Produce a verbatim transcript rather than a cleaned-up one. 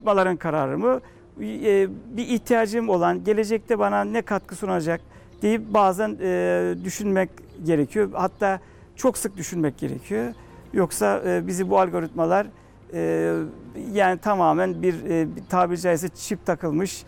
Algoritmaların kararı mı? E, bir ihtiyacım olan, gelecekte bana ne katkı sunacak deyip bazen e, düşünmek gerekiyor. Hatta çok sık düşünmek gerekiyor. Yoksa e, bizi bu algoritmalar e, yani tamamen bir, e, bir tabiri caizse çip takılmış